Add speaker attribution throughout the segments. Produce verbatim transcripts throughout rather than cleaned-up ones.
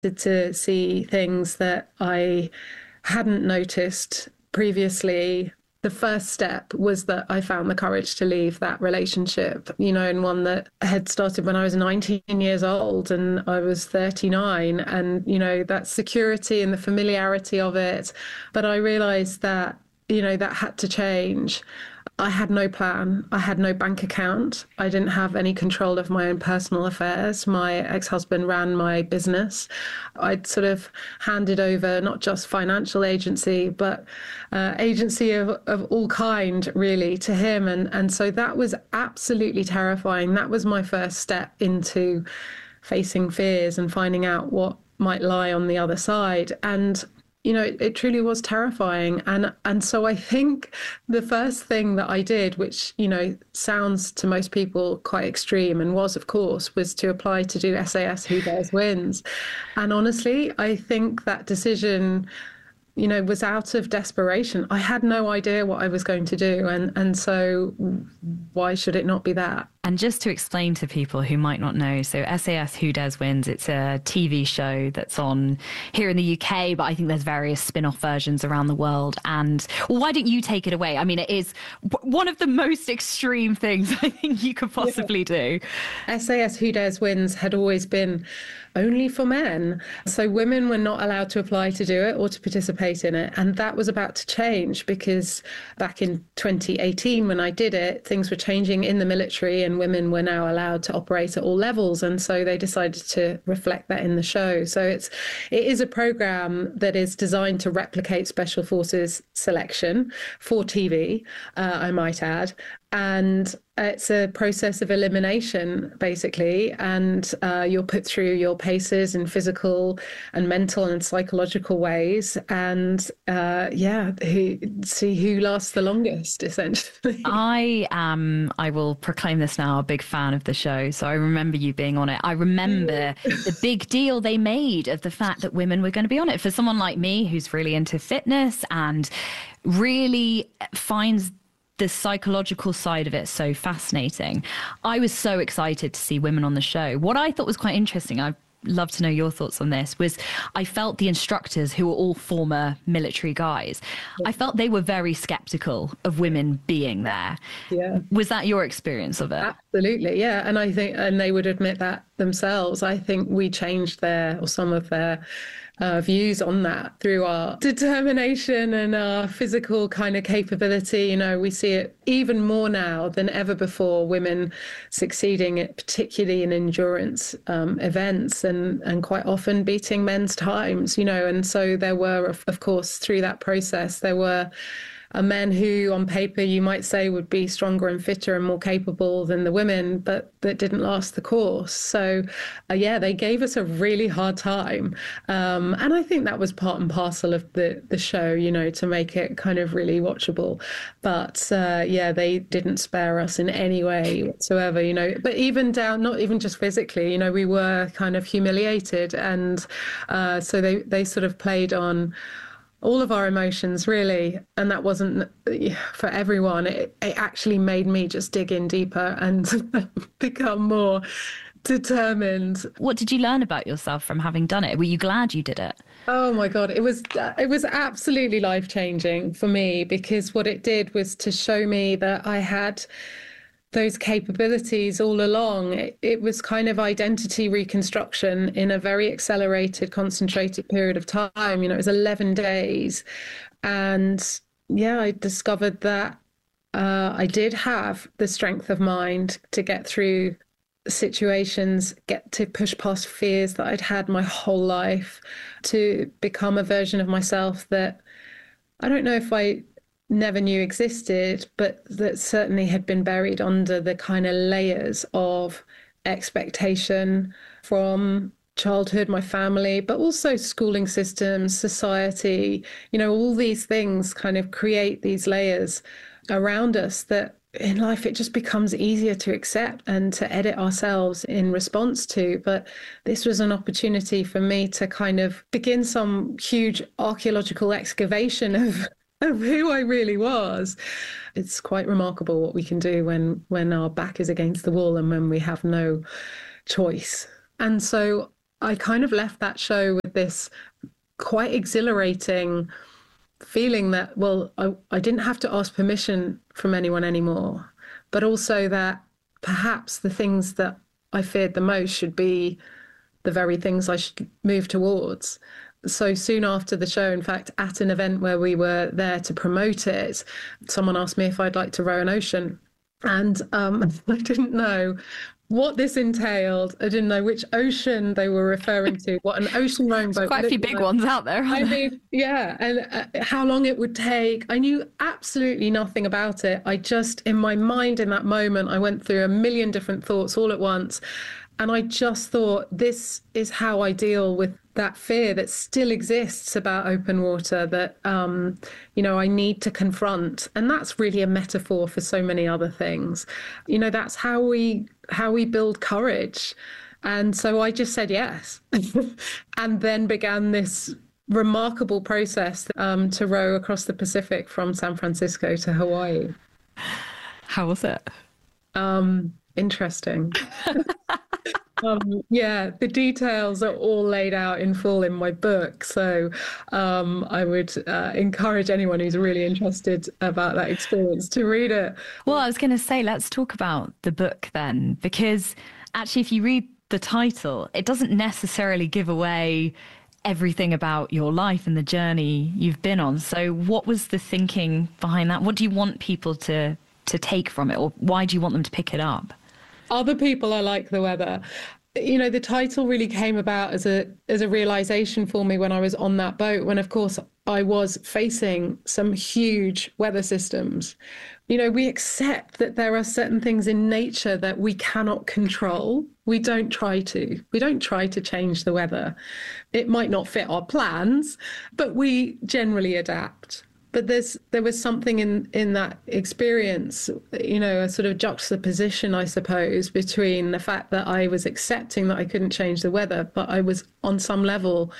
Speaker 1: to see things that I hadn't noticed previously. The first step was that I found the courage to leave that relationship, you know, and one that had started when I was nineteen years old and I was thirty-nine. And, you know, that security and the familiarity of it. But I realized that, you know, that had to change. I had no plan. I had no bank account. I didn't have any control of my own personal affairs. My ex-husband ran my business. I'd sort of handed over not just financial agency, but uh, agency of, of all kind, really, to him. And, and so that was absolutely terrifying. That was my first step into facing fears and finding out what might lie on the other side. And you know, it, it truly was terrifying. And and so I think the first thing that I did, which, you know, sounds to most people quite extreme and was, of course, was to apply to do S A S Who Dares Wins. And honestly, I think that decision, you know, was out of desperation. I had no idea what I was going to do. And, and so why should it not be that?
Speaker 2: And just to explain to people who might not know, so S A S Who Dares Wins, it's a T V show that's on here in the U K, but I think there's various spin-off versions around the world. And well, why don't you take it away? I mean, it is one of the most extreme things I think you could possibly yeah. do.
Speaker 1: S A S Who Dares Wins had always been only for men. So women were not allowed to apply to do it or to participate in it. And that was about to change because back in twenty eighteen, when I did it, things were changing in the military and women were now allowed to operate at all levels. And so they decided to reflect that in the show. So it's, it is a program that is designed to replicate Special Forces selection for T V, uh, I might add. And it's a process of elimination, basically. And uh, you're put through your paces in physical and mental and psychological ways. And uh, yeah, who, see who lasts the longest, essentially.
Speaker 2: I am, I will proclaim this now, a big fan of the show. So I remember you being on it. I remember the big deal they made of the fact that women were going to be on it. For someone like me who's really into fitness and really finds the psychological side of it so fascinating, I was so excited to see women on the show. What I thought was quite interesting, I'd love to know your thoughts on this, was I felt the instructors, who were all former military guys, I felt they were very skeptical of women being there.
Speaker 1: Yeah.
Speaker 2: Was that your experience of it?
Speaker 1: Absolutely, yeah. And I think, and they would admit that themselves. I think we changed their, or some of their Uh, views on that through our determination and our physical kind of capability. You know, we see it even more now than ever before, women succeeding at particularly in endurance um, events and, and quite often beating men's times, you know. And so there were, of, of course, through that process, there were uh, men who on paper you might say would be stronger and fitter and more capable than the women, but that didn't last the course. So uh, yeah, they gave us a really hard time. Um, and I think that was part and parcel of the, the show, you know, to make it kind of really watchable. But uh, yeah, they didn't spare us in any way whatsoever, you know, but even down, not even just physically, you know, we were kind of humiliated. And uh, so they, they sort of played on all of our emotions, really. And that wasn't for everyone. It, it actually made me just dig in deeper and become more determined.
Speaker 2: What did you learn about yourself from having done it? Were you glad you did it?
Speaker 1: Oh my God, it was it was absolutely life-changing for me, because what it did was to show me that I had those capabilities all along. It, it was kind of identity reconstruction in a very accelerated, concentrated period of time. You know, it was eleven days. And yeah, I discovered that uh, I did have the strength of mind to get through situations, get to push past fears that I'd had my whole life, to become a version of myself that I don't know if I never knew existed, but that certainly had been buried under the kind of layers of expectation from childhood, my family, but also schooling systems, society. You know, all these things kind of create these layers around us that in life it just becomes easier to accept and to edit ourselves in response to. But this was an opportunity for me to kind of begin some huge archaeological excavation of of who I really was. It's quite remarkable what we can do when when our back is against the wall and when we have no choice. And so I kind of left that show with this quite exhilarating feeling that, well, I, I didn't have to ask permission from anyone anymore, but also that perhaps the things that I feared the most should be the very things I should move towards. So soon after the show, in fact, at an event where we were there to promote it, someone asked me if I'd like to row an ocean. And um, I didn't know what this entailed. I didn't know which ocean they were referring to, what an ocean rowing boat.
Speaker 2: Quite a few big
Speaker 1: like.
Speaker 2: ones out there.
Speaker 1: I mean, yeah, and uh, how long it would take. I knew absolutely nothing about it. I just, in my mind in that moment, I went through a million different thoughts all at once. And I just thought, this is how I deal with that fear that still exists about open water, that, um, you know, I need to confront. And that's really a metaphor for so many other things. You know, that's how we how we build courage. And so I just said yes, and then began this remarkable process um, to row across the Pacific from San Francisco to Hawaii.
Speaker 2: How was it?
Speaker 1: Um, interesting. Um, yeah, the details are all laid out in full in my book. So um, I would uh, encourage anyone who's really interested about that experience to read it.
Speaker 2: Well, I was going to say, let's talk about the book then, because actually, if you read the title, it doesn't necessarily give away everything about your life and the journey you've been on. So what was the thinking behind that? What do you want people to, to take from it, or why do you want them to pick it up?
Speaker 1: Other people are like the weather. You know, the title really came about as a as a realization for me when I was on that boat, when, of course, I was facing some huge weather systems. You know, we accept that there are certain things in nature that we cannot control. We don't try to. We don't try to change the weather. It might not fit our plans, but we generally adapt. But there's there was something in, in that experience, you know, a sort of juxtaposition, I suppose, between the fact that I was accepting that I couldn't change the weather, but I was on some level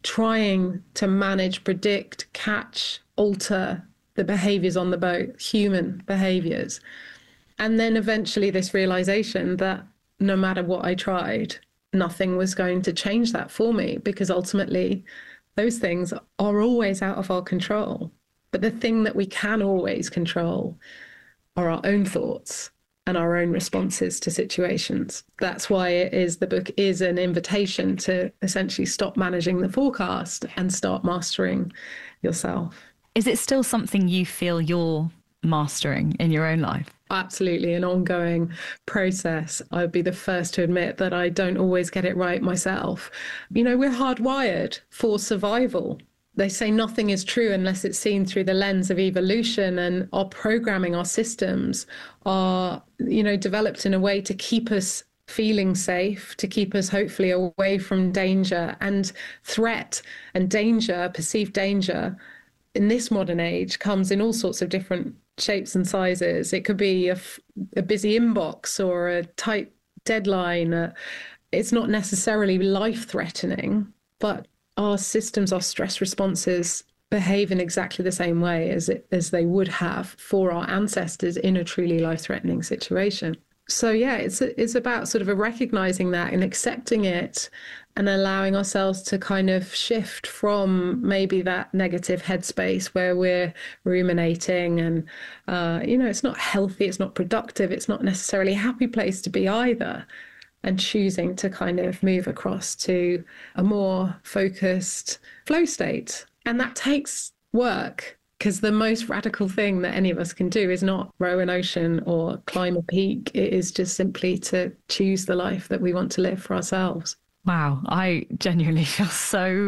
Speaker 1: trying to manage, predict, catch, alter the behaviors on the boat, human behaviors. And then eventually this realization that no matter what I tried, nothing was going to change that for me, because ultimately those things are always out of our control. But the thing that we can always control are our own thoughts and our own responses to situations. That's why it is the book is an invitation to essentially stop managing the forecast and start mastering yourself.
Speaker 2: Is it still something you feel you're mastering in your own life?
Speaker 1: Absolutely, an ongoing process. I'd be the first to admit that I don't always get it right myself. You know, we're hardwired for survival. They say nothing is true unless it's seen through the lens of evolution, and our programming, our systems are, you know, developed in a way to keep us feeling safe, to keep us hopefully away from danger and threat. And danger, perceived danger, in this modern age comes in all sorts of different shapes and sizes. It could be a, a busy inbox or a tight deadline. Uh, it's not necessarily life-threatening, but our systems, our stress responses behave in exactly the same way as it, as they would have for our ancestors in a truly life-threatening situation. So yeah, it's it's about sort of a recognizing that and accepting it, and allowing ourselves to kind of shift from maybe that negative headspace where we're ruminating and, uh, you know, it's not healthy, it's not productive, it's not necessarily a happy place to be either. And choosing to kind of move across to a more focused flow state. And that takes work, because the most radical thing that any of us can do is not row an ocean or climb a peak. It is just simply to choose the life that we want to live for ourselves.
Speaker 2: Wow, I genuinely feel so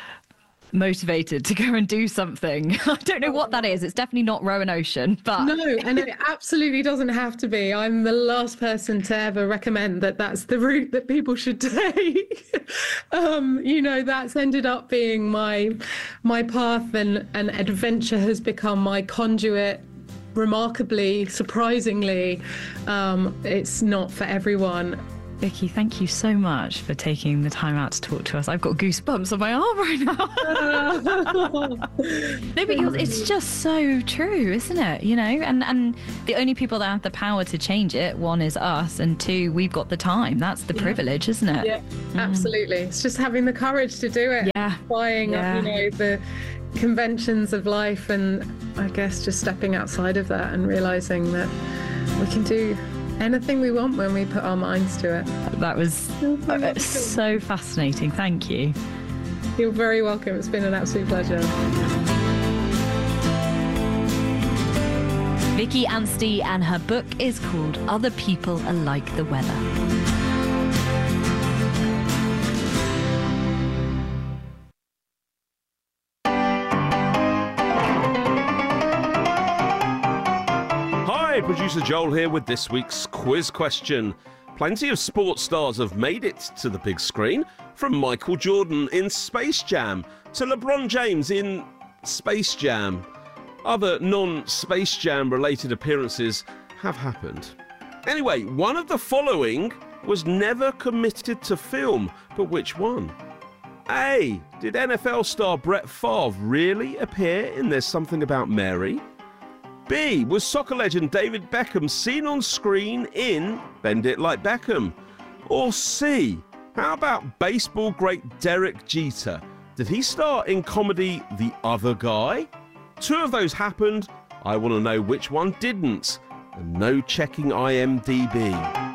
Speaker 2: motivated to go and do something. I don't know what that is. It's definitely not row an ocean, but
Speaker 1: no, and it absolutely doesn't have to be. I'm the last person to ever recommend that that's the route that people should take. um, you know, that's ended up being my my path, and, and adventure has become my conduit. Remarkably, surprisingly, um, it's not for everyone.
Speaker 2: Vicky, thank you so much for taking the time out to talk to us. I've got goosebumps on my arm right now. No, but you're, it's just so true, isn't it? You know, and, and the only people that have the power to change it, one is us, and two, we've got the time. That's the yeah. privilege, isn't it?
Speaker 1: Yeah, mm. absolutely. It's just having the courage to do it.
Speaker 2: Yeah.
Speaker 1: Defying,
Speaker 2: yeah.
Speaker 1: you know, the conventions of life, and I guess just stepping outside of that and realising that we can do anything we want when we put our minds to it.
Speaker 2: That was so fascinating. Thank you.
Speaker 1: You're very welcome. It's been an absolute pleasure.
Speaker 2: Vicky Anstey, and her book is called Other People Are Like the Weather.
Speaker 3: Producer Joel here with this week's quiz question. Plenty of sports stars have made it to the big screen, from Michael Jordan in Space Jam to LeBron James in Space Jam. Other non-Space Jam related appearances have happened. Anyway, one of the following was never committed to film, but which one? A. Did N F L star Brett Favre really appear in There's Something About Mary? B. Was soccer legend David Beckham seen on screen in Bend It Like Beckham? Or C. How about baseball great Derek Jeter? Did he star in comedy The Other Guy? Two of those happened. I want to know which one didn't. And no checking I M D B.